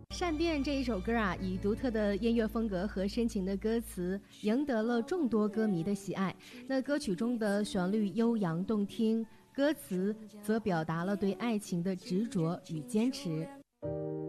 善变这一首歌啊，以独特的音乐风格和深情的歌词，赢得了众多歌迷的喜爱。那歌曲中的旋律悠扬动听，歌词则表达了对爱情的执着与坚持。